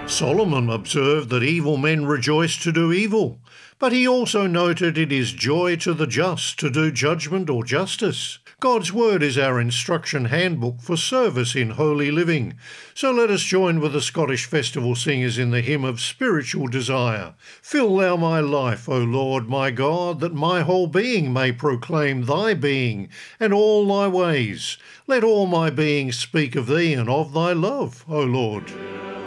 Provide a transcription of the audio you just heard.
Solomon observed that evil men rejoice to do evil, but he also noted it is joy to the just to do judgment or justice. God's word is our instruction handbook for service in holy living. So let us join with the Scottish festival singers in the hymn of spiritual desire. Fill thou my life, O Lord my God, that my whole being may proclaim thy being and all thy ways. Let all my being speak of thee and of thy love, O Lord.